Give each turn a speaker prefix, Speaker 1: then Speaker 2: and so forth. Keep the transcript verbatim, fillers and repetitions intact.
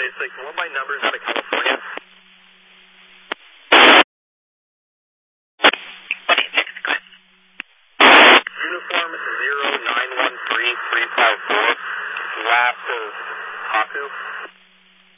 Speaker 1: six, what my numbers out of California? Uniform zero nine one three three five four, last of Haku.